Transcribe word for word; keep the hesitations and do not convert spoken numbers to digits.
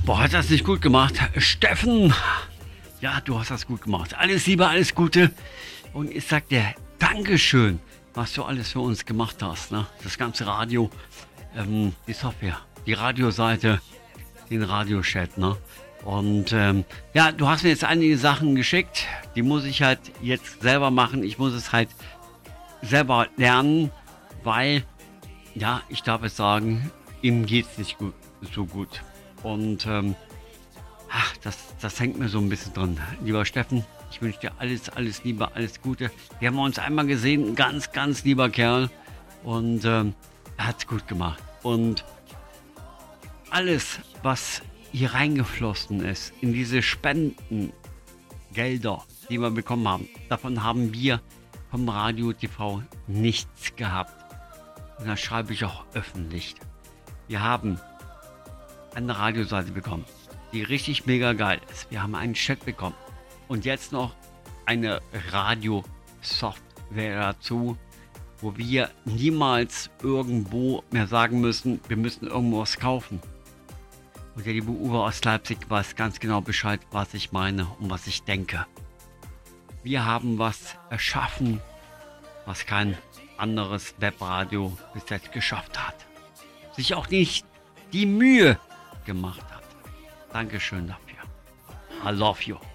Boah, hat das nicht gut gemacht. Steffen, ja, du hast das gut gemacht. Alles Liebe, alles Gute. Und ich sag dir Dankeschön, was du alles für uns gemacht hast. Ne? Das ganze Radio, ähm, die Software, die Radioseite, den Radiochat. Ne? Und ähm, ja, du hast mir jetzt einige Sachen geschickt. Die muss ich halt jetzt selber machen. Ich muss es halt selber lernen, weil, ja, ich darf es sagen, ihm geht es nicht gut, so gut. Und ähm, ach, das, das hängt mir so ein bisschen dran. Lieber Steffen, ich wünsche dir alles, alles Liebe, alles Gute. Wir haben uns einmal gesehen, ein ganz, ganz lieber Kerl. Und ähm, er hat es gut gemacht. Und alles, was hier reingeflossen ist, in diese Spendengelder, die wir bekommen haben, davon haben wir vom Radio T V nichts gehabt. Und das schreibe ich auch öffentlich. Wir haben eine Radioseite bekommen, die richtig mega geil ist. Wir haben einen Chat bekommen und jetzt noch eine Radiosoftware dazu, wo wir niemals irgendwo mehr sagen müssen, wir müssen irgendwo was kaufen. Und der liebe Uwe aus Leipzig weiß ganz genau Bescheid, was ich meine und was ich denke. Wir haben was erschaffen, was kein anderes Webradio bis jetzt geschafft hat. Sich auch nicht die Mühe gemacht hat. Dankeschön dafür. I love you.